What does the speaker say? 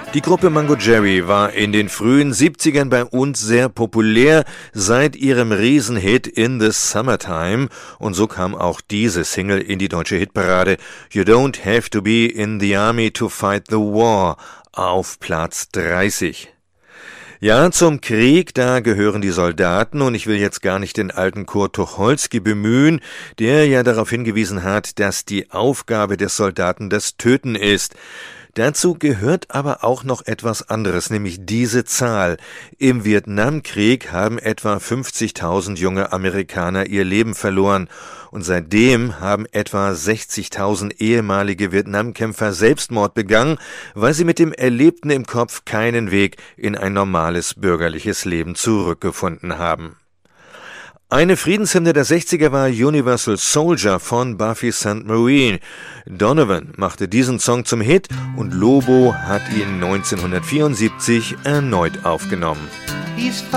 Die Gruppe Mungo Jerry war in den frühen 70ern bei uns sehr populär seit ihrem Riesenhit In the Summertime, und so kam auch diese Single in die deutsche Hitparade You Don't Have to Be in the Army to Fight the War auf Platz 30. Ja, zum Krieg, da gehören die Soldaten, und ich will jetzt gar nicht den alten Kurt Tucholsky bemühen, der ja darauf hingewiesen hat, dass die Aufgabe des Soldaten das Töten ist. Dazu gehört aber auch noch etwas anderes, nämlich diese Zahl. Im Vietnamkrieg haben etwa 50.000 junge Amerikaner ihr Leben verloren, und seitdem haben etwa 60.000 ehemalige Vietnamkämpfer Selbstmord begangen, weil sie mit dem Erlebten im Kopf keinen Weg in ein normales bürgerliches Leben zurückgefunden haben. Eine Friedenshymne der 60er war Universal Soldier von Buffy Sainte-Marie. Donovan machte diesen Song zum Hit und Lobo hat ihn 1974 erneut aufgenommen. He's